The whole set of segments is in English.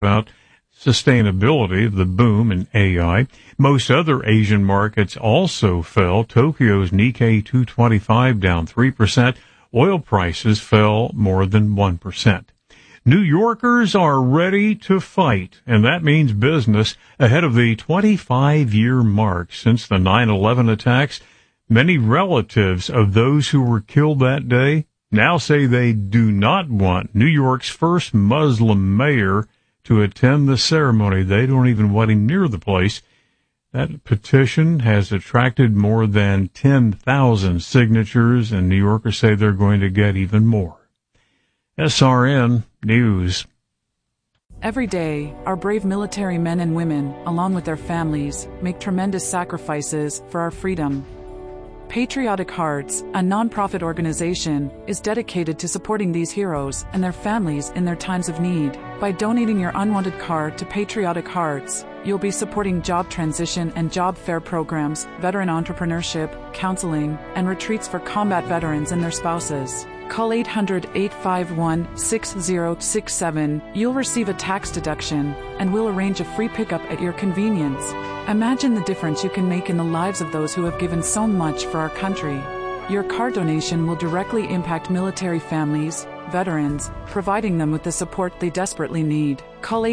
about sustainability of the boom in AI. Most other Asian markets also fell. Tokyo's Nikkei 225 down 3%. Oil prices fell more than 1%. New Yorkers are ready to fight, and that means business ahead of the 25-year mark since the 9/11 attacks. Many relatives of those who were killed that day now say they do not want New York's first Muslim mayor to attend the ceremony. They don't even want him near the place. That petition has attracted more than 10,000 signatures, and New Yorkers say they're going to get even more. SRN News. Every day, our brave military men and women, along with their families, make tremendous sacrifices for our freedom. Patriotic Hearts, a nonprofit organization, is dedicated to supporting these heroes and their families in their times of need. By donating your unwanted card to Patriotic Hearts, you'll be supporting job transition and job fair programs, veteran entrepreneurship, counseling, and retreats for combat veterans and their spouses. Call 800-851-6067. You'll receive a tax deduction, and we'll arrange a free pickup at your convenience. Imagine the difference you can make in the lives of those who have given so much for our country. Your card donation will directly impact military families, veterans, providing them with the support they desperately need. Call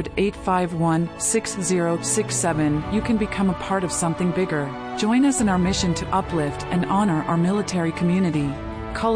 800-851-6067. You can become a part of something bigger. Join us in our mission to uplift and honor our military community. Call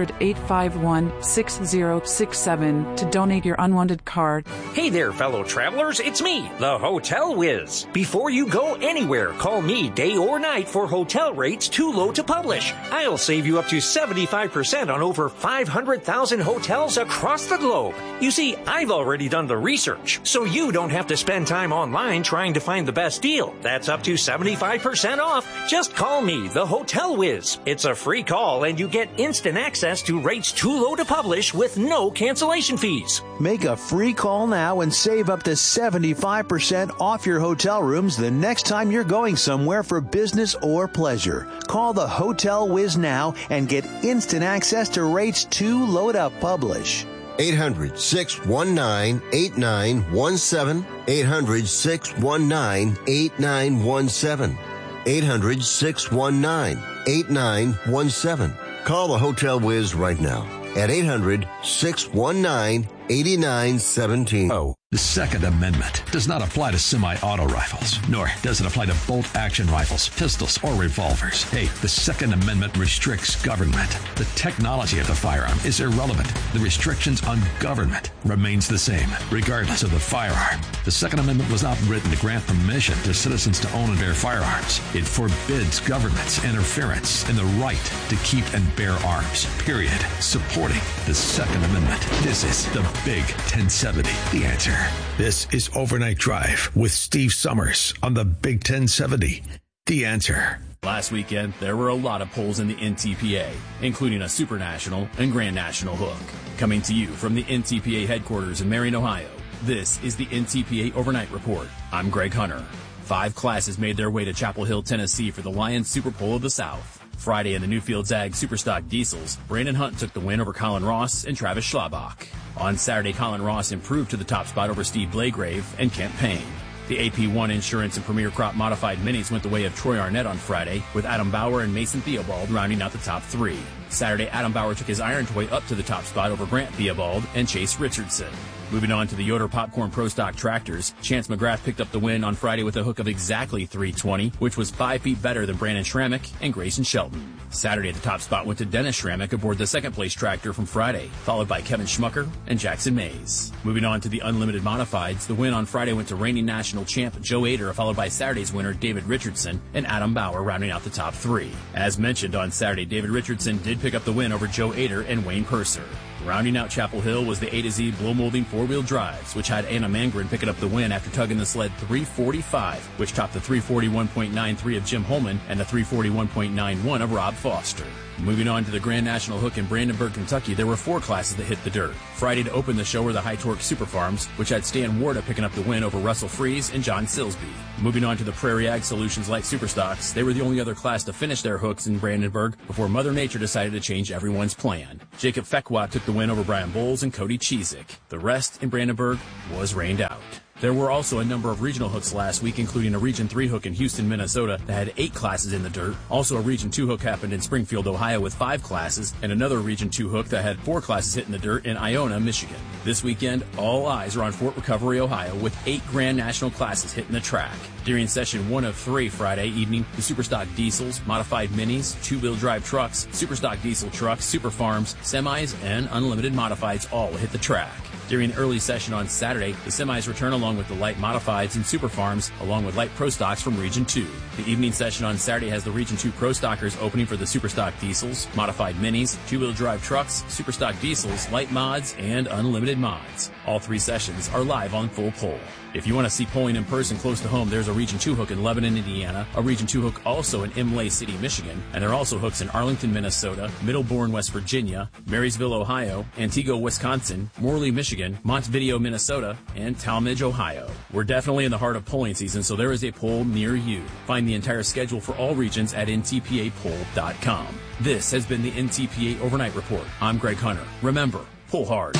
800-851-6067 to donate your unwanted card. Hey there, fellow travelers. It's me, the Hotel Whiz. Before you go anywhere, call me day or night for hotel rates too low to publish. I'll save you up to 75% on over 500,000 hotels across the globe. You see, I've already done the research, so you don't have to spend time online trying to find the best deal. That's up to 75% off. Just call me, the Hotel Whiz. It's a free call, and you get instant access to rates too low to publish with no cancellation fees. Make a free call now and save up to 75% off your hotel rooms the next time you're going somewhere for business or pleasure. Call the Hotel Whiz now and get instant access to rates too low to publish. 800-619-8917. 800-619-8917. 800-619-8917. Call the Hotel Whiz right now at 800-619-8917. Oh, the Second Amendment does not apply to semi-auto rifles, nor does it apply to bolt-action rifles, pistols, or revolvers. Hey, the Second Amendment restricts government. The technology of the firearm is irrelevant. The restrictions on government remains the same, regardless of the firearm. The Second Amendment was not written to grant permission to citizens to own and bear firearms. It forbids government's interference in the right to keep and bear arms, period. Supporting the Second Amendment. This is the Big 1070, The Answer. This is Overnight Drive with Steve Summers on the Big 1070, The Answer. Last weekend, there were a lot of polls in the NTPA, including a Super National and Grand National hook. Coming to you from the NTPA headquarters in Marion, Ohio, this is the NTPA Overnight Report. I'm Greg Hunter. 5 classes made their way to Chapel Hill, Tennessee for the Lions Super Bowl of the South. Friday in the Newfields Ag Superstock Diesels, Brandon Hunt took the win over Colin Ross and Travis Schlabach. On Saturday, Colin Ross improved to the top spot over Steve Blagrave and Kent Payne. The AP1 Insurance and Premier Crop Modified Minis went the way of Troy Arnett on Friday, with Adam Bauer and Mason Theobald rounding out the top 3. Saturday, Adam Bauer took his Iron Toy up to the top spot over Grant Theobald and Chase Richardson. Moving on to the Yoder Popcorn Pro Stock Tractors, Chance McGrath picked up the win on Friday with a hook of exactly 320, which was 5 feet better than Brandon Schrammick and Grayson Shelton. Saturday, the top spot went to Dennis Schrammick aboard the second-place tractor from Friday, followed by Kevin Schmucker and Jackson Mays. Moving on to the Unlimited Modifieds, the win on Friday went to reigning national champ Joe Ader, followed by Saturday's winner David Richardson and Adam Bauer rounding out the top 3. As mentioned on Saturday, David Richardson did pick up the win over Joe Ader and Wayne Purser. Rounding out Chapel Hill was the A to Z blow molding 4-wheel drives, which had Anna Mangren picking up the win after tugging the sled 345, which topped the 341.93 of Jim Holman and the 341.91 of Rob Foster. Moving on to the Grand National Hook in Brandenburg, Kentucky, there were 4 classes that hit the dirt. Friday to open the show were the High Torque Super Farms, which had Stan Warda picking up the win over Russell Freeze and John Silsby. Moving on to the Prairie Ag Solutions Light Superstocks, they were the only other class to finish their hooks in Brandenburg before Mother Nature decided to change everyone's plan. Jacob Feckwat took the the win over Brian Bowles and Cody Cheezick. The rest in Brandenburg was rained out. There were also a number of regional hooks last week, including a Region 3 hook in Houston, Minnesota that had 8 classes in the dirt. Also a Region 2 hook happened in Springfield, Ohio with 5 classes, and another Region 2 hook that had 4 classes hitting the dirt in Iona, Michigan. This weekend, all eyes are on Fort Recovery, Ohio, with 8 Grand National classes hitting the track. During session 1 of 3 Friday evening, the Superstock diesels, modified minis, 2-wheel drive trucks, Superstock diesel trucks, super farms, semis, and unlimited modifieds all hit the track. During the early session on Saturday, the semis return along with the light modifieds and super farms, along with light pro stocks from Region 2. The evening session on Saturday has the Region 2 pro stockers opening for the Superstock diesels, modified minis, 2-wheel drive trucks, Superstock diesels, light mods, and unlimited mods. All 3 sessions are live on Full Pole. If you want to see polling in person close to home, there's a Region 2 hook in Lebanon, Indiana, a Region 2 hook also in Imlay City, Michigan, and there are also hooks in Arlington, Minnesota, Middlebourne, West Virginia, Marysville, Ohio, Antigo, Wisconsin, Morley, Michigan, Montevideo, Minnesota, and Talmadge, Ohio. We're definitely in the heart of polling season, so there is a poll near you. Find the entire schedule for all regions at ntpapoll.com. This has been the NTPA Overnight Report. I'm Greg Hunter. Remember, pull hard.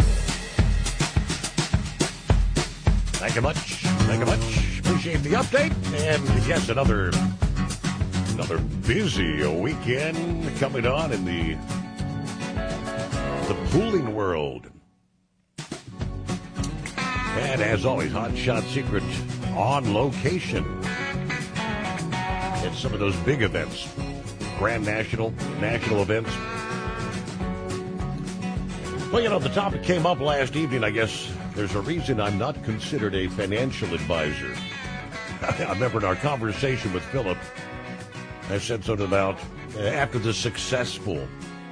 Thank you much. Thank you much. Appreciate the update. And yes, another busy weekend coming on in the pooling world. And as always, Hot Shot Secret on location at some of those big events, Grand National events. Well, you know, the topic came up last evening, I guess. There's a reason I'm not considered a financial advisor. I remember in our conversation with Philip, I said something about after the successful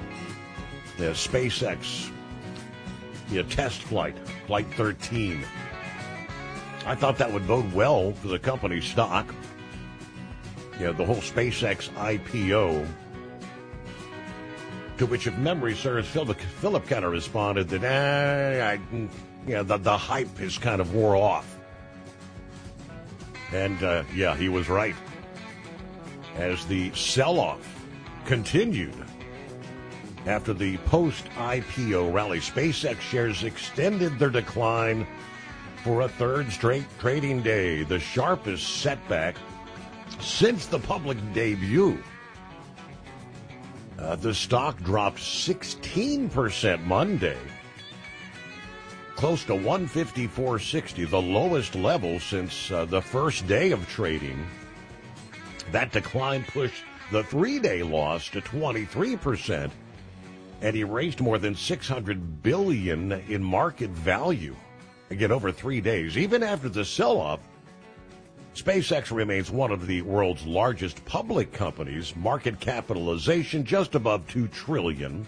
SpaceX test flight, Flight 13. I thought that would bode well for the company's stock. The whole SpaceX IPO. To which, if memory serves, Philip kind of responded that, the hype is kind of wore off. And, he was right. As the sell-off continued after the post-IPO rally, SpaceX shares extended their decline for a third straight trading day, the sharpest setback since the public debut. The stock dropped 16% Monday, close to 154.60, the lowest level since the first day of trading. That decline pushed the 3-day loss to 23% and erased more than $600 billion in market value. Again, over 3 days. Even after the sell-off, SpaceX remains one of the world's largest public companies, market capitalization just above $2 trillion.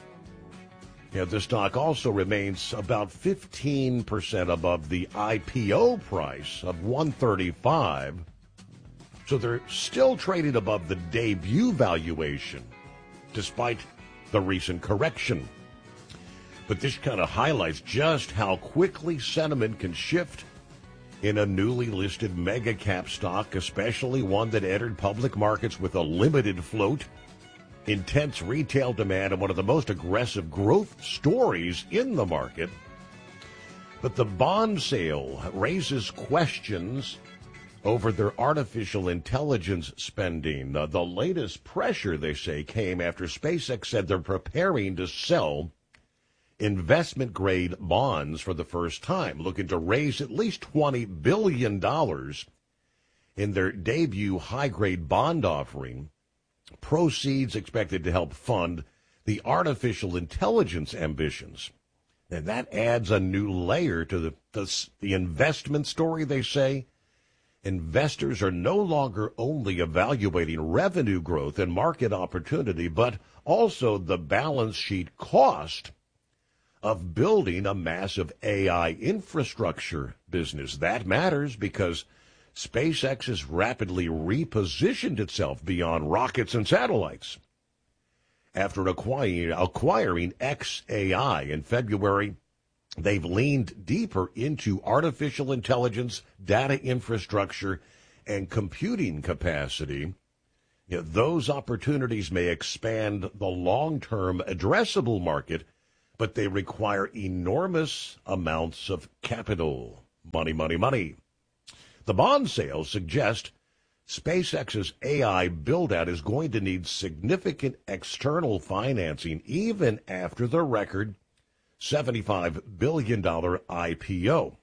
The stock also remains about 15% above the IPO price of $135. So they're still trading above the debut valuation, despite the recent correction. But this kind of highlights just how quickly sentiment can shift in a newly listed mega cap stock, especially one that entered public markets with a limited float, intense retail demand, and one of the most aggressive growth stories in the market. But the bond sale raises questions over their artificial intelligence spending. The latest pressure, they say, came after SpaceX said they're preparing to sell investment-grade bonds for the first time, looking to raise at least $20 billion in their debut high-grade bond offering. Proceeds expected to help fund the artificial intelligence ambitions. And that adds a new layer to the investment story, they say. Investors are no longer only evaluating revenue growth and market opportunity, but also the balance sheet cost of building a massive AI infrastructure business. That matters because SpaceX has rapidly repositioned itself beyond rockets and satellites. After acquiring xAI in February, they've leaned deeper into artificial intelligence, data infrastructure, and computing capacity. Those opportunities may expand the long-term addressable market, but they require enormous amounts of capital. Money, money, money. The bond sales suggest SpaceX's AI build-out is going to need significant external financing even after the record $75 billion IPO.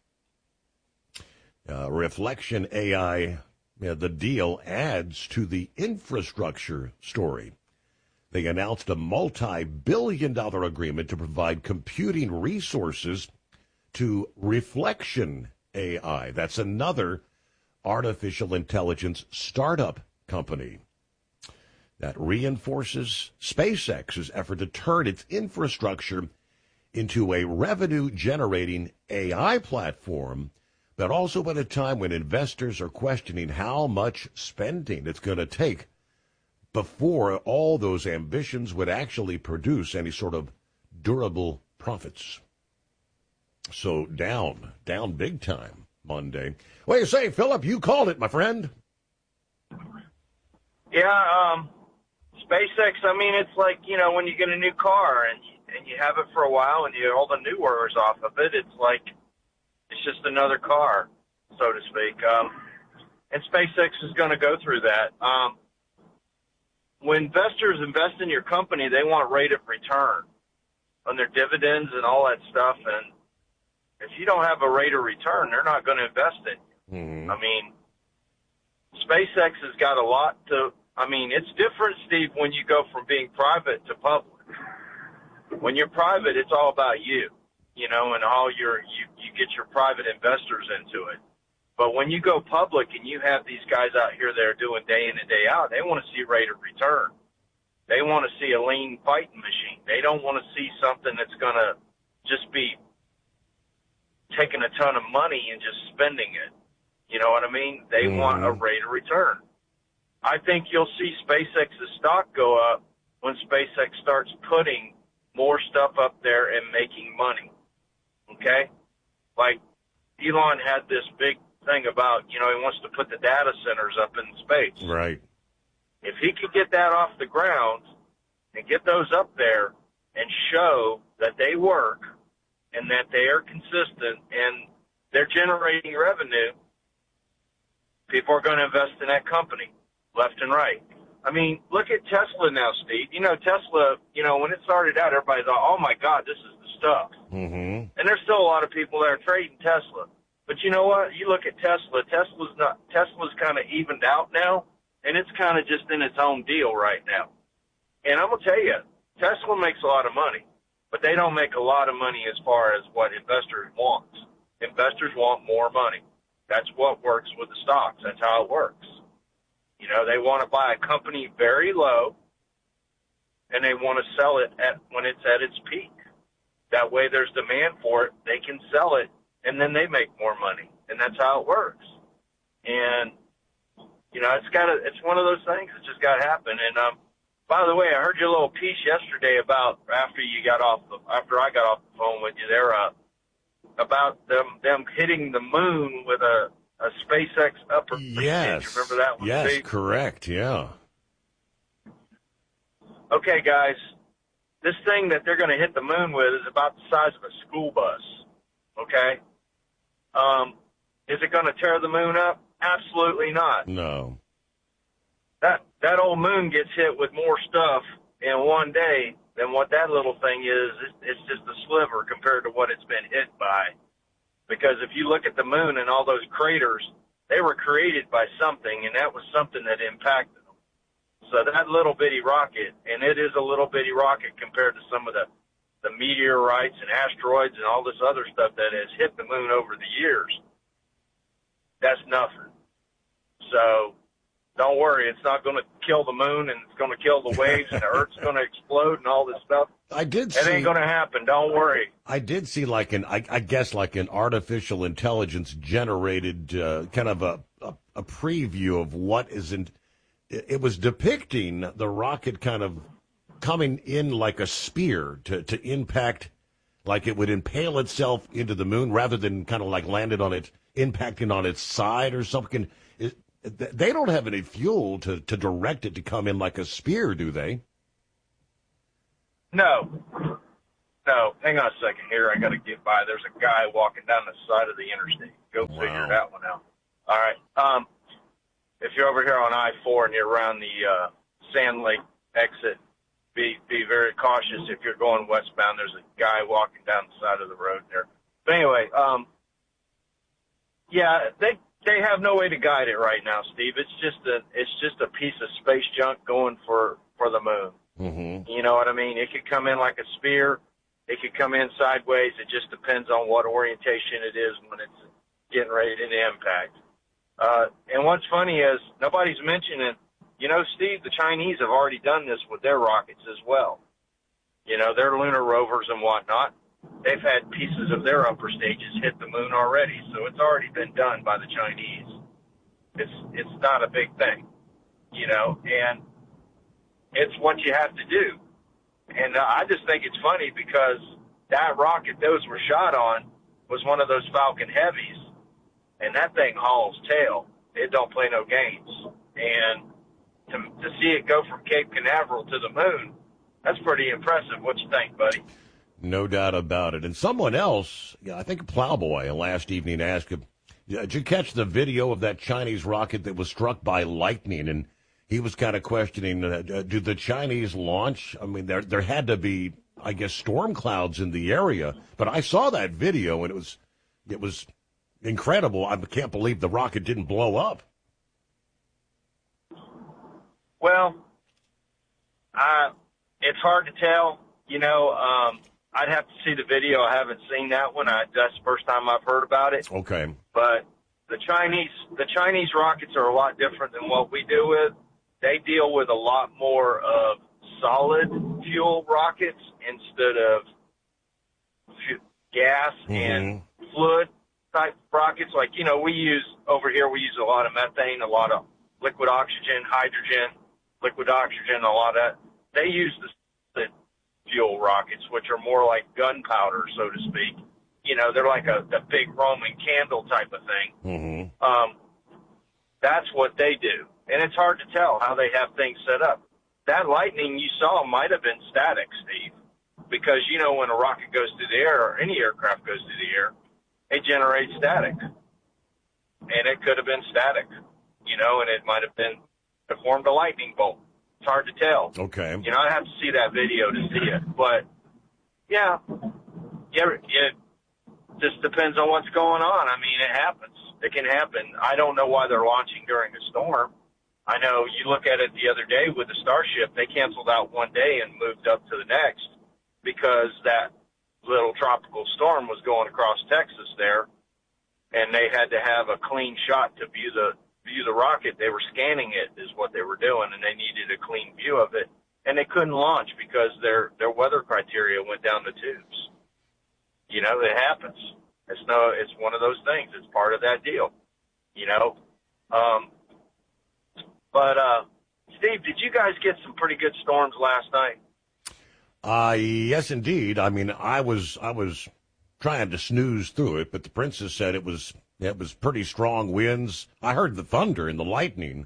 Reflection AI, the deal adds to the infrastructure story. They announced a multi-billion-dollar agreement to provide computing resources to Reflection AI. That's another artificial intelligence startup company that reinforces SpaceX's effort to turn its infrastructure into a revenue-generating AI platform, but also at a time when investors are questioning how much spending it's going to take before all those ambitions would actually produce any sort of durable profits. So down big time Monday. What do you say, Philip? You called it, my friend. Yeah, SpaceX, I mean, it's like, when you get a new car and you have it for a while and all the new wears off of it, it's like it's just another car, so to speak. And SpaceX is going to go through that. When investors invest in your company, they want rate of return on their dividends and all that stuff. And if you don't have a rate of return, they're not going to invest in you. Mm-hmm. I mean, SpaceX has got a lot to, it's different, Steve, when you go from being private to public. When you're private, it's all about you, and all you get your private investors into it. But when you go public and you have these guys out here that are doing day in and day out, they want to see rate of return. They want to see a lean fighting machine. They don't want to see something that's going to just be taking a ton of money and just spending it. You know what I mean? They want a rate of return. I think you'll see SpaceX's stock go up when SpaceX starts putting more stuff up there and making money. Okay? Like Elon had this big thing about, he wants to put the data centers up in space. Right. If he could get that off the ground and get those up there and show that they work and that they are consistent and they're generating revenue, people are going to invest in that company left and right. Look at Tesla now, Steve. Tesla, when it started out, everybody thought, oh, my God, this is the stuff. Mm-hmm. And there's still a lot of people that are trading Tesla. But you know what? You look at Tesla. Tesla's kind of evened out now, and it's kind of just in its own deal right now. And I'm going to tell you, Tesla makes a lot of money, but they don't make a lot of money as far as what investors want. Investors want more money. That's what works with the stocks. That's how it works. They want to buy a company very low, and they want to sell it when it's at its peak. That way there's demand for it. They can sell it, and then they make more money. And that's how it works. And, it's one of those things that just got to happen. And, by the way, I heard your little piece yesterday about after I got off the phone with you there, about them hitting the moon with a SpaceX upper. Yes. You remember that one? Yes, Steve? correct. Yeah. Okay, guys, this thing that they're going to hit the moon with is about the size of a school bus. Okay? Is it going to tear the moon up? Absolutely not. No. That old moon gets hit with more stuff in one day than what that little thing is. It's just a sliver compared to what it's been hit by. Because if you look at the moon and all those craters, they were created by something, and that was something that impacted them. So that little bitty rocket, and it is a little bitty rocket compared to some of the meteorites and asteroids and all this other stuff that has hit the moon over the years, that's nothing. So don't worry, it's not going to kill the moon, and it's going to kill the waves, and the Earth's going to explode and all this stuff. It ain't going to happen. Don't worry. I did see I guess an artificial intelligence generated kind of a preview of what isn't. It was depicting the rocket kind of coming in like a spear to impact, like it would impale itself into the moon rather than kind of like landed on it, impacting on its side or something. They don't have any fuel to direct it to come in like a spear, do they? No. No, hang on a second here. I got to get by. There's a guy walking down the side of the interstate. Go figure that one out. All right. If you're over here on I-4 and you're around the Sand Lake exit, be very cautious. If you're going westbound, there's a guy walking down the side of the road there. But anyway, yeah, they have no way to guide it right now, Steve. It's just a piece of space junk going for the moon. Mm-hmm. You know what I mean? It could come in like a spear. It could come in sideways. It just depends on what orientation it is when it's getting ready to impact. And what's funny is nobody's mentioning, you know, Steve, the Chinese have already done this with their rockets as well. You know, their lunar rovers and whatnot, they've had pieces of their upper stages hit the moon already, so it's already been done by the Chinese. It's not a big thing, you know, and it's what you have to do. And I just think it's funny because that rocket those were shot on was one of those Falcon Heavies, and that thing hauls tail. It don't play no games. And to see it go from Cape Canaveral to the moon, that's pretty impressive. What you think, buddy? No doubt about it. And someone else, I think Plowboy last evening asked him, did you catch the video of that Chinese rocket that was struck by lightning? And he was kind of questioning, do the Chinese launch? I mean, there had to be, I guess, storm clouds in the area. But I saw that video, and it was incredible. I can't believe the rocket didn't blow up. Well, it's hard to tell. You know, I'd have to see the video. I haven't seen that one. That's the first time I've heard about it. Okay. But the Chinese rockets are a lot different than what we deal with. They deal with a lot more of solid fuel rockets instead of gas and fluid type rockets. Like, you know, we use a lot of methane, a lot of liquid oxygen, hydrogen, liquid oxygen, a lot of that. They use the fuel rockets, which are more like gunpowder, so to speak. You know, they're like a big Roman candle type of thing. That's what they do. And it's hard to tell how they have things set up. That lightning you saw might have been static, Steve, because, you know, when a rocket goes through the air or any aircraft goes through the air, it generates static. And it could have been static, you know, and it might have been formed a lightning bolt. It's hard to tell. Okay. You know, I have to see that video to see it. But, yeah, it just depends on what's going on. I mean, it happens. It can happen. I don't know why they're launching during a storm. I know you look at it the other day with the Starship, they canceled out one day and moved up to the next because that little tropical storm was going across Texas there, and they had to have a clean shot to view the rocket. They were scanning it is what they were doing, and they needed a clean view of it, and they couldn't launch because their weather criteria went down the tubes. You know, it happens. It's one of those things. It's part of that deal, you know. But Steve, did you guys get some pretty good storms last night? Yes, indeed. I mean, I was trying to snooze through it, but the princess said it was pretty strong winds. I heard the thunder and the lightning.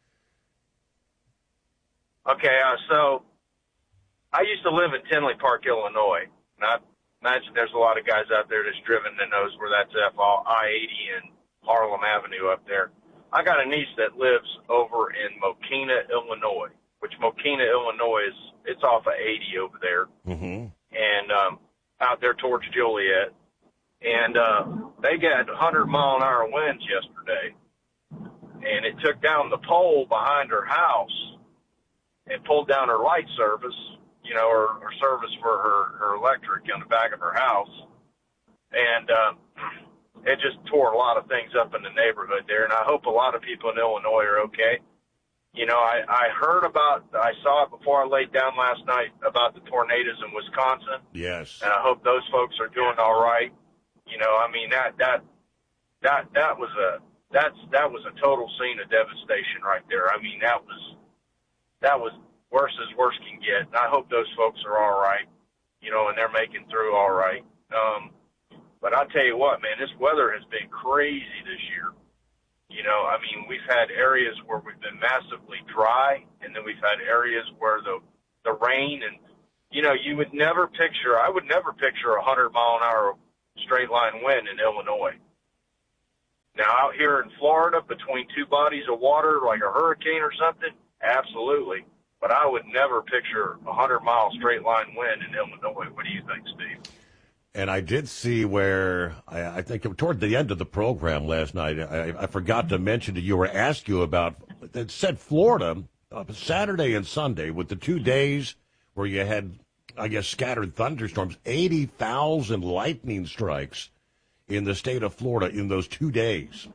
Okay, so I used to live in Tinley Park, Illinois. And I imagine there's a lot of guys out there that's driven that knows where that's at, I-80 and Harlem Avenue up there. I got a niece that lives over in Mokena, Illinois, which Mokena, Illinois it's off of 80 over there, and out there towards Joliet. And they got 100-mile-an-hour winds yesterday, and it took down the pole behind her house and pulled down her light service, you know, or service for her electric on the back of her house. And it just tore a lot of things up in the neighborhood there, and I hope a lot of people in Illinois are okay. You know, I saw it before I laid down last night about the tornadoes in Wisconsin. Yes. And I hope those folks are doing all right. You know, I mean, that was a total scene of devastation right there. I mean, that was worse as worse can get. And I hope those folks are all right, you know, and they're making through all right. But I'll tell you what, man, this weather has been crazy this year. You know, I mean, we've had areas where we've been massively dry, and then we've had areas where the rain and you know, I would never picture a 100-mile-an-hour straight line wind in Illinois. Now, out here in Florida, between two bodies of water, like a hurricane or something, absolutely. But I would never picture a 100-mile straight line wind in Illinois. What do you think, Steve? And I did see where, I think toward the end of the program last night, I forgot to mention to you or ask you about, it said Florida, Saturday and Sunday, with the 2 days where you had, I guess, scattered thunderstorms, 80,000 lightning strikes in the state of Florida in those 2 days.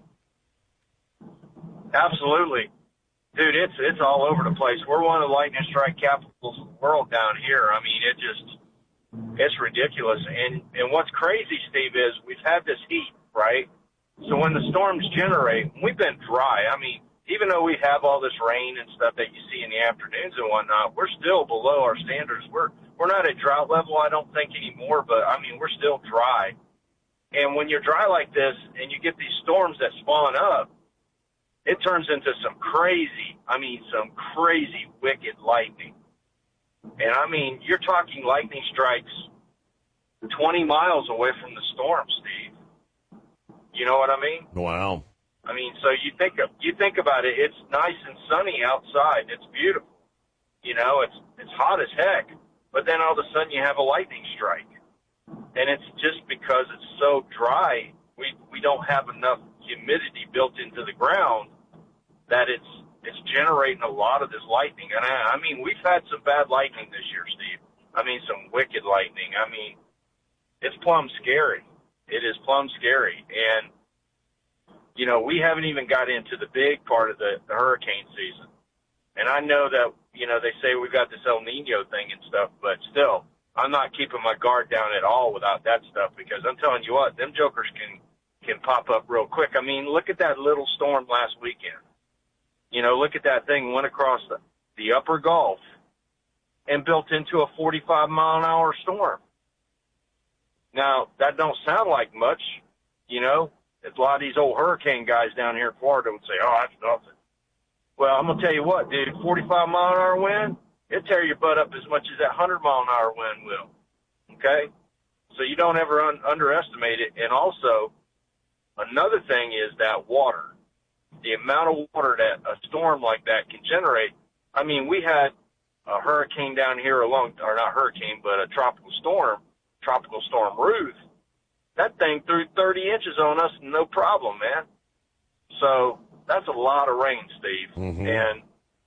Absolutely. Dude, it's all over the place. We're one of the lightning strike capitals of the world down here. I mean, it's ridiculous. And what's crazy, Steve, is we've had this heat, right? So when the storms generate, we've been dry. I mean, even though we have all this rain and stuff that you see in the afternoons and whatnot, we're still below our standards. We're not at drought level, I don't think, anymore, but, I mean, we're still dry. And when you're dry like this and you get these storms that spawn up, it turns into some crazy, wicked lightning. And, I mean, you're talking lightning strikes 20 miles away from the storm, Steve. You know what I mean? Wow. I mean, so you think about it, it's nice and sunny outside. It's beautiful. You know, it's hot as heck. But then all of a sudden you have a lightning strike. And it's just because it's so dry, we don't have enough humidity built into the ground that it's generating a lot of this lightning. And I mean, we've had some bad lightning this year, Steve. I mean, some wicked lightning. I mean, it's plumb scary. It is plumb scary. And, you know, we haven't even got into the big part of the hurricane season. And I know that, you know, they say we've got this El Nino thing and stuff, but still, I'm not keeping my guard down at all without that stuff, because I'm telling you what, them jokers can pop up real quick. I mean, look at that little storm last weekend. You know, look at that thing, went across the upper Gulf and built into a 45-mile-an-hour storm. Now, that don't sound like much, you know. A lot of these old hurricane guys down here in Florida would say, oh, that's nothing. Well, I'm going to tell you what, dude, 45-mile-an-hour wind, it'll tear your butt up as much as that 100-mile-an-hour wind will, okay? So you don't ever underestimate it. And also, another thing is that water. The amount of water that a storm like that can generate. I mean, we had a hurricane down here or not hurricane, but a tropical storm Ruth. That thing threw 30 inches on us, no problem, man. So that's a lot of rain, Steve. Mm-hmm. And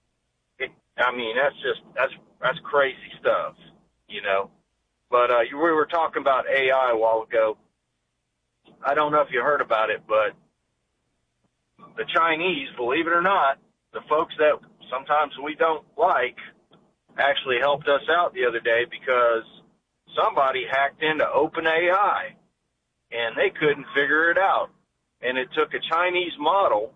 that's crazy stuff, you know. But we were talking about AI a while ago. I don't know if you heard about it, but the Chinese, believe it or not, the folks that sometimes we don't like, actually helped us out the other day because somebody hacked into OpenAI, and they couldn't figure it out. And it took a Chinese model,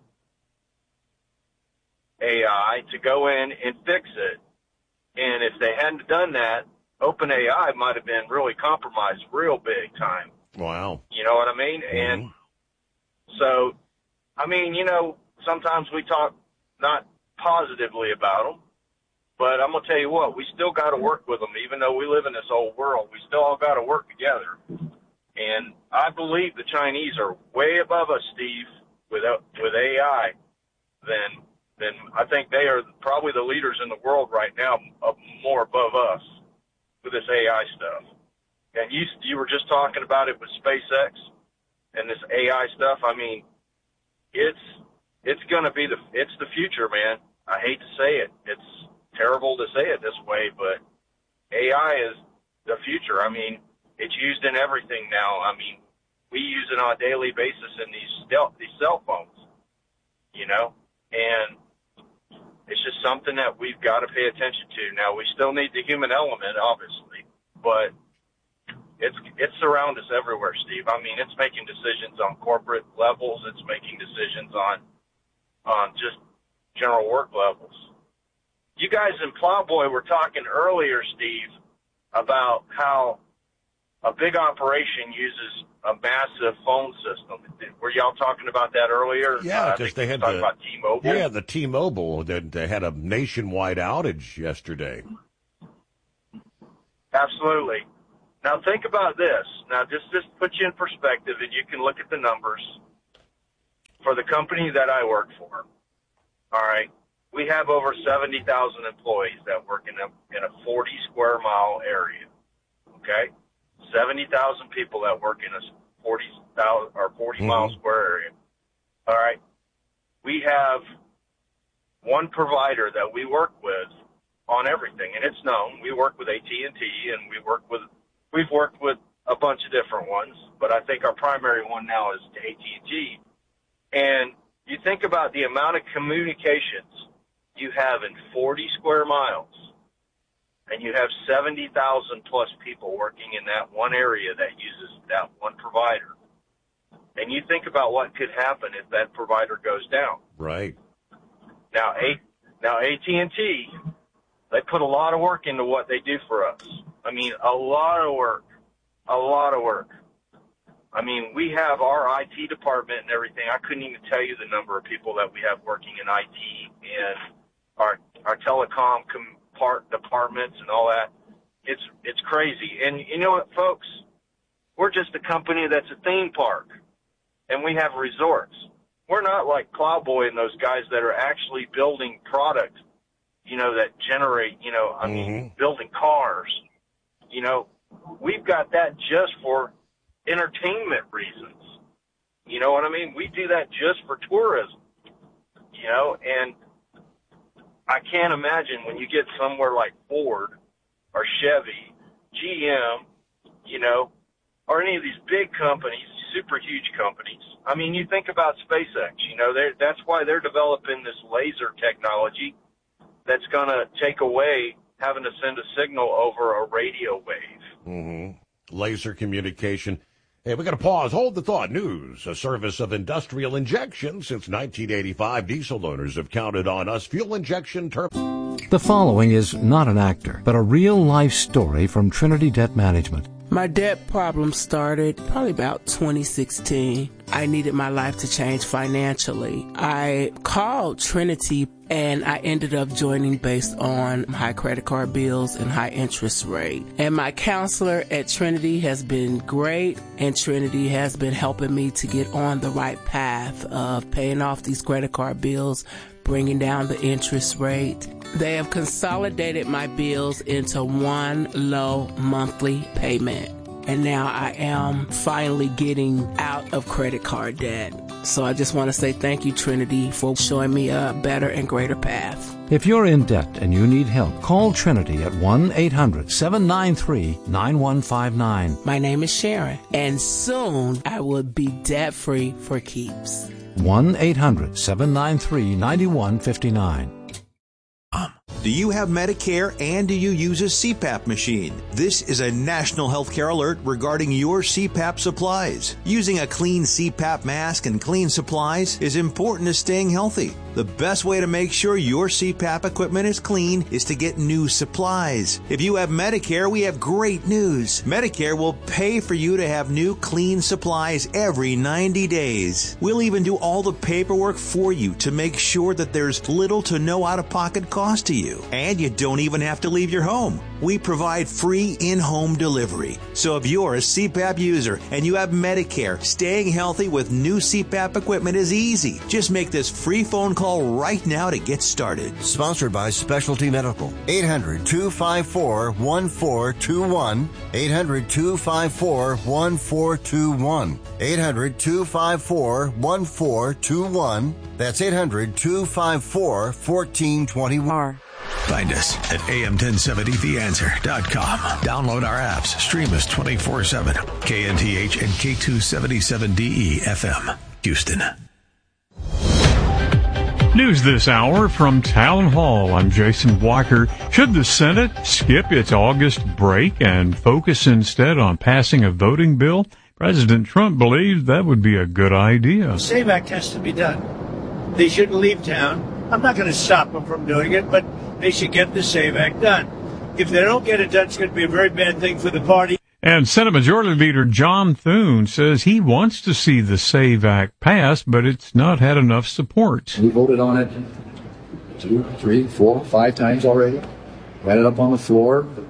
AI, to go in and fix it. And if they hadn't done that, OpenAI might have been really compromised real big time. Wow. You know what I mean? Mm-hmm. And so, I mean, you know, sometimes we talk not positively about them, but I'm going to tell you what, we still got to work with them. Even though we live in this old world, we still all got to work together. And I believe the Chinese are way above us, Steve, with AI. Then I think they are probably the leaders in the world right now, more above us with this AI stuff. And you were just talking about it with SpaceX and this AI stuff. I mean, it's going to be it's the future, man. I hate to say it. It's terrible to say it this way, but AI is the future. I mean, it's used in everything now. I mean, we use it on a daily basis in these cell phones, you know, and it's just something that we've got to pay attention to. Now, we still need the human element, obviously, but it's around us everywhere, Steve. I mean, it's making decisions on corporate levels. It's making decisions on just general work levels. You guys in Plowboy were talking earlier, Steve, about how a big operation uses a massive phone system. Were y'all talking about that earlier? Yeah, because they had about T-Mobile. Yeah, the T-Mobile. They had a nationwide outage yesterday. Absolutely. Now think about this. Now just put you in perspective, and you can look at the numbers. For the company that I work for, all right, we have over 70,000 employees that work in a 40 square mile area. Okay, 70,000 people that work in a 40 mile square area. All right, we have one provider that we work with on everything, and it's known. We work with AT&T, and we've worked with a bunch of different ones, but I think our primary one now is AT&T. And you think about the amount of communications you have in 40 square miles, and you have 70,000 plus people working in that one area that uses that one provider. And you think about what could happen if that provider goes down. Right. Now AT&T, they put a lot of work into what they do for us. I mean, a lot of work. I mean, we have our IT department and everything. I couldn't even tell you the number of people that we have working in IT and our telecom departments and all that. It's crazy. And you know what, folks? We're just a company that's a theme park, and we have resorts. We're not like Plowboy and those guys that are actually building product, that generate, building cars. We've got that just for entertainment reasons. You know what I mean? We do that just for tourism, and I can't imagine when you get somewhere like Ford or Chevy, GM, or any of these big companies, super huge companies. I mean, you think about SpaceX, that's why they're developing this laser technology that's going to take away having to send a signal over a radio wave. Laser communication. Hey, we got to pause. Hold the thought. News, a service of Industrial Injection. Since 1985, diesel owners have counted on us. Fuel injection terminal. The following is not an actor, but a real-life story from Trinity Debt Management. My debt problem started probably about 2016. I needed my life to change financially. I called Trinity and I ended up joining based on high credit card bills and high interest rate. And my counselor at Trinity has been great, and Trinity has been helping me to get on the right path of paying off these credit card bills, bringing down the interest rate. They have consolidated my bills into one low monthly payment. And now I am finally getting out of credit card debt. So I just want to say thank you, Trinity, for showing me a better and greater path. If you're in debt and you need help, call Trinity at 1-800-793-9159. My name is Sharon, and soon I will be debt-free for keeps. 1-800-793-9159. Do you have Medicare and do you use a CPAP machine? This is a national healthcare alert regarding your CPAP supplies. Using a clean CPAP mask and clean supplies is important to staying healthy. The best way to make sure your CPAP equipment is clean is to get new supplies. If you have Medicare, we have great news. Medicare will pay for you to have new clean supplies every 90 days. We'll even do all the paperwork for you to make sure that there's little to no out-of-pocket cost to you. And you don't even have to leave your home. We provide free in-home delivery. So if you're a CPAP user and you have Medicare, staying healthy with new CPAP equipment is easy. Just make this free phone call right now to get started. Sponsored by Specialty Medical. 800-254-1421. 800-254-1421. 800-254-1421. That's 800-254-1421. Find us at am1070theanswer.com. Download our apps. Stream us 24/7. KNTH and K277DE FM, Houston. News this hour from Town Hall. I'm Jason Walker. Should the Senate skip its August break and focus instead on passing a voting bill? President Trump believes that would be a good idea. The SAVE Act has to be done. They shouldn't leave town. I'm not going to stop them from doing it, but they should get the SAVE Act done. If they don't get it done, it's going to be a very bad thing for the party. And Senate Majority Leader John Thune says he wants to see the SAVE Act passed, but it's not had enough support. We voted on it 2, 3, 4, 5 times already. We had it up on the floor.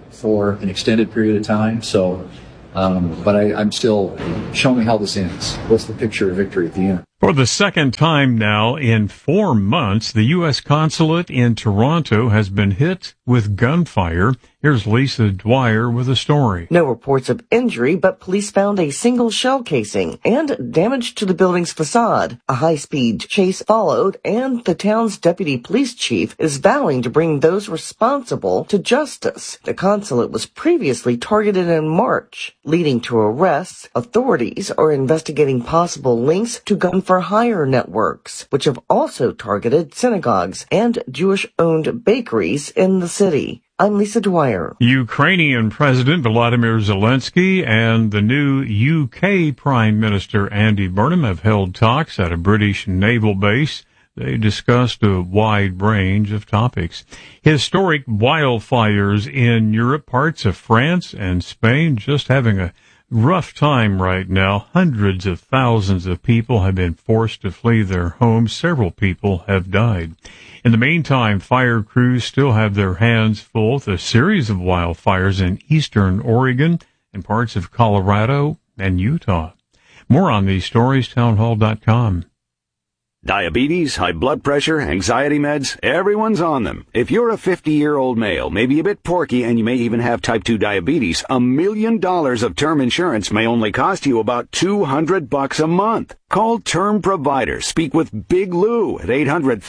for an extended period of time. So, but I'm still showing how this ends. What's the picture of victory at the end? For the second time now in 4 months, the U.S. consulate in Toronto has been hit with gunfire. Here's Lisa Dwyer with a story. No reports of injury, but police found a single shell casing and damage to the building's facade. A high-speed chase followed, and the town's deputy police chief is vowing to bring those responsible to justice. The consulate was previously targeted in March, leading to arrests. Authorities are investigating possible links to gun-for-hire networks, which have also targeted synagogues and Jewish-owned bakeries in the city. I'm Lisa Dwyer. Ukrainian President Volodymyr Zelensky and the new UK Prime Minister Andy Burnham have held talks at a British naval base. They discussed a wide range of topics. Historic wildfires in Europe, parts of France and Spain just having a rough time right now. Hundreds of thousands of people have been forced to flee their homes. Several people have died. In the meantime, fire crews still have their hands full with a series of wildfires in eastern Oregon and parts of Colorado and Utah. More on these stories, townhall.com. Diabetes, high blood pressure, anxiety meds, everyone's on them. If you're a 50-year-old male, maybe a bit porky, and you may even have type 2 diabetes, $1 million of term insurance may only cost you about $200 a month. Call Term Provider. Speak with Big Lou at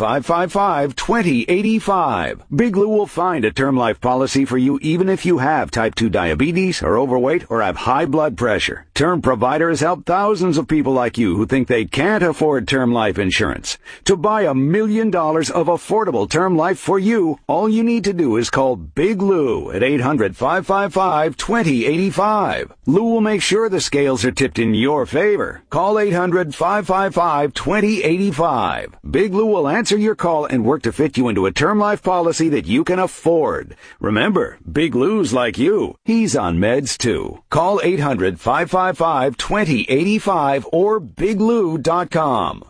800-555-2085. Big Lou will find a term life policy for you even if you have type 2 diabetes, are overweight, or have high blood pressure. Term Provider has helped thousands of people like you who think they can't afford term life insurance. To buy $1 million of affordable term life for you, all you need to do is call Big Lou at 800-555-2085. Lou will make sure the scales are tipped in your favor. Call 800-555-2085. Big Lou will answer your call and work to fit you into a term life policy that you can afford. Remember, Big Lou's like you. He's on meds too. Call 800-555-2085 or biglou.com.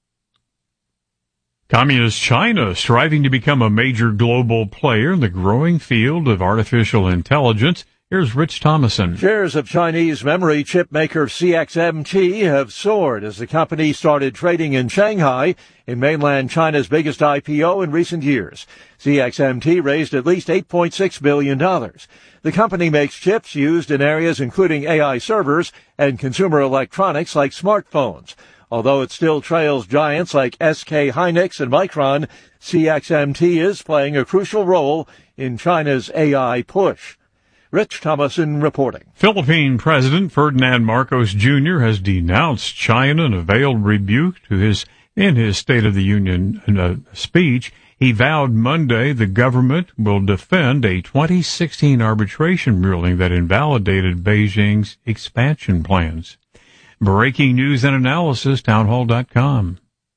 Communist China striving to become a major global player in the growing field of artificial intelligence. Here's Rich Thomason. Shares of Chinese memory chip maker CXMT have soared as the company started trading in Shanghai, in mainland China's biggest IPO in recent years. CXMT raised at least $8.6 billion. The company makes chips used in areas including AI servers and consumer electronics like smartphones. Although it still trails giants like SK Hynix and Micron, CXMT is playing a crucial role in China's AI push. Rich Thomason reporting. Philippine President Ferdinand Marcos Jr. has denounced China in a veiled rebuke in his State of the Union speech. He vowed Monday the government will defend a 2016 arbitration ruling that invalidated Beijing's expansion plans. Breaking news and analysis, townhall.com.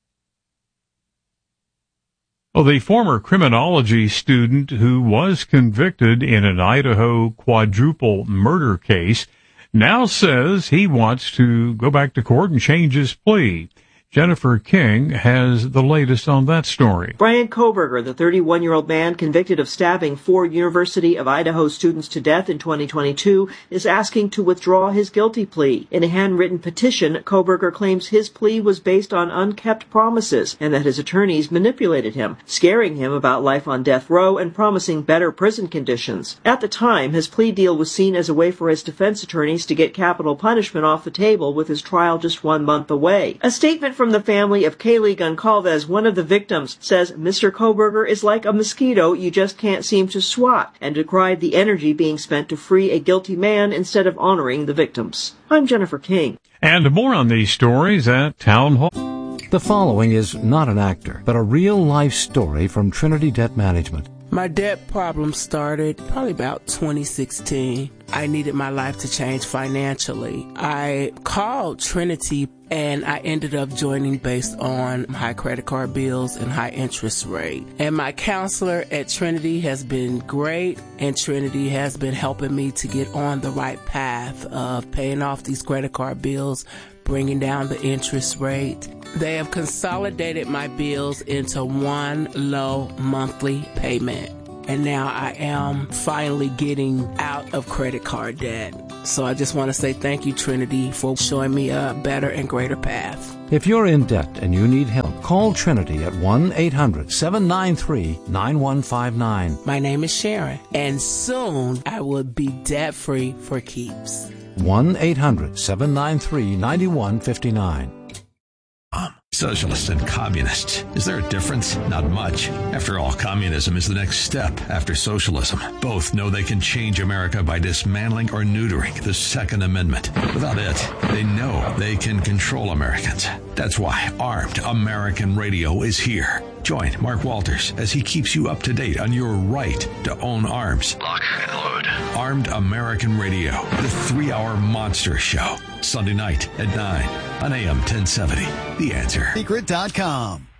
Well, the former criminology student who was convicted in an Idaho quadruple murder case now says he wants to go back to court and change his plea. Jennifer King has the latest on that story. Brian Kohberger, the 31-year-old man convicted of stabbing 4 University of Idaho students to death in 2022, is asking to withdraw his guilty plea. In a handwritten petition, Kohberger claims his plea was based on unkept promises and that his attorneys manipulated him, scaring him about life on death row and promising better prison conditions. At the time, his plea deal was seen as a way for his defense attorneys to get capital punishment off the table with his trial just 1 month away. A statement from the family of Kaylee Goncalves, one of the victims, says Mr. Kohberger is like a mosquito you just can't seem to swat, and decried the energy being spent to free a guilty man instead of honoring the victims. I'm Jennifer King. And more on these stories at Town Hall. The following is not an actor, but a real-life story from Trinity Debt Management. My debt problem started probably about 2016. I needed my life to change financially. I called Trinity and I ended up joining based on high credit card bills and high interest rate. And my counselor at Trinity has been great, and Trinity has been helping me to get on the right path of paying off these credit card bills, bringing down the interest rate. They have consolidated my bills into one low monthly payment. and now I am finally getting out of credit card debt. So I just want to say thank you, Trinity, for showing me a better and greater path. If you're in debt and you need help, call Trinity at 1-800-793-9159. My name is Sharon, and soon I will be debt-free for keeps. 1-800-793-9159. Socialists and communists. Is there a difference? Not much. After all, communism is the next step after socialism. Both know they can change America by dismantling or neutering the Second Amendment. Without it, they know they can control Americans. That's why Armed American Radio is here. Join Mark Walters as he keeps you up to date on your right to own arms. Lock and load. Armed American Radio, the 3-hour monster show. Sunday night at 9 on AM 1070. The Answer. Secret.com.